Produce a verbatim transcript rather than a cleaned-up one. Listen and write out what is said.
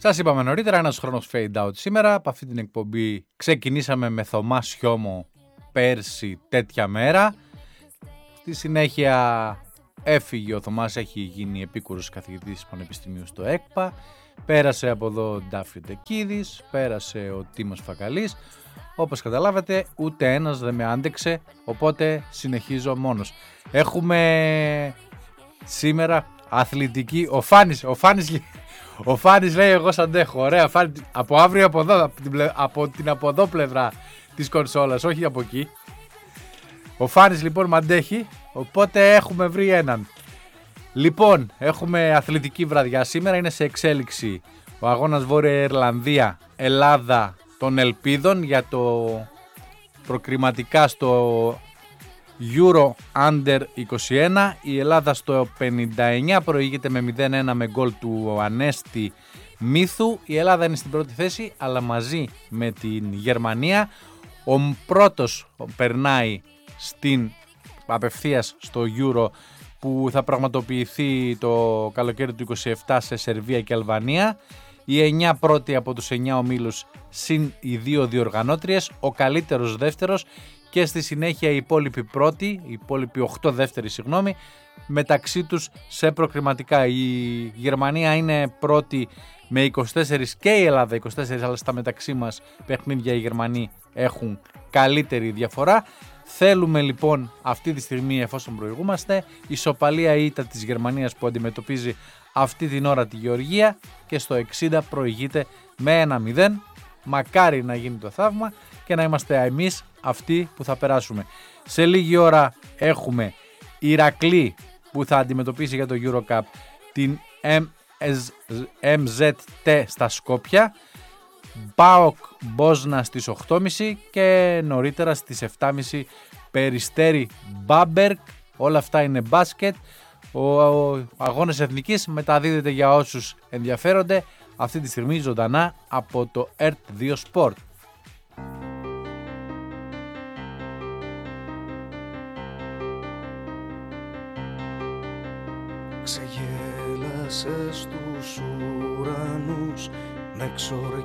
Σας είπαμε νωρίτερα, ένας χρόνος fade out σήμερα. Από αυτή την εκπομπή ξεκινήσαμε με Θωμά Σιώμο πέρσι τέτοια μέρα. Στη συνέχεια έφυγε ο Θωμάς, έχει γίνει επίκουρος καθηγητής πανεπιστημίου στο ΕΚΠΑ. Πέρασε από εδώ ο Ντάφη Τεκίδης, πέρασε ο Τίμος Φακαλής. Όπως καταλάβατε, ούτε ένας δεν με άντεξε, οπότε συνεχίζω μόνος. Έχουμε σήμερα αθλητική, ο Φάνης, ο Φάνης, ο Φάνης λέει εγώ σ' αντέχω, ωραία Φάνη, από αύριο από εδώ, από την, από την από εδώ πλευρά της κονσόλας, όχι από εκεί. Ο Φάνης λοιπόν μ' αντέχει, οπότε έχουμε βρει έναν. Λοιπόν, έχουμε αθλητική βραδιά σήμερα, είναι σε εξέλιξη ο αγώνας Βόρεια Ιρλανδία, Ελλάδα των Ελπίδων για το προκριματικά στο Euro Under είκοσι ένα. Η Ελλάδα στο πενήντα εννιά προηγείται με μηδέν ένα με γκολ του Ανέστη Μύθου. Η Ελλάδα είναι στην πρώτη θέση, αλλά μαζί με την Γερμανία. Ο πρώτος περνάει στην απευθείας στο Euro που θα πραγματοποιηθεί το καλοκαίρι του είκοσι επτά σε Σερβία και Αλβανία. Οι εννιά πρώτοι από τους εννιά ομίλους συν οι δύο διοργανώτριες, ο καλύτερος δεύτερος και στη συνέχεια οι υπόλοιποι πρώτοι, οι υπόλοιποι οκτώ δεύτεροι συγγνώμη, μεταξύ τους σε προκριματικά. Η Γερμανία είναι πρώτη με είκοσι τέσσερα και η Ελλάδα είκοσι τέσσερα, αλλά στα μεταξύ μας παιχνίδια οι Γερμανοί έχουν καλύτερη διαφορά. Θέλουμε λοιπόν αυτή τη στιγμή, εφόσον προηγούμαστε, ισοπαλία ήττα της Γερμανίας που αντιμετωπίζει αυτή την ώρα τη Γεωργία και στο εξήντα προηγείται με ένα μηδέν. Μακάρι να γίνει το θαύμα και να είμαστε εμείς αυτοί που θα περάσουμε. Σε λίγη ώρα έχουμε Ηρακλή που θα αντιμετωπίσει για το EuroCup την εμ ζετ τι στα Σκόπια, ΠΑΟΚ Μπόσνα στις οκτώ και μισή και νωρίτερα στις επτά και μισή Περιστέρι Μπάμπερκ. Όλα αυτά είναι μπάσκετ. Ο, ο αγώνας εθνικής μεταδίδεται για όσους ενδιαφέρονται αυτή τη στιγμή ζωντανά από το ερτ δύο Sport. Ξεγέλασε στους ουρανούς με ξορκιά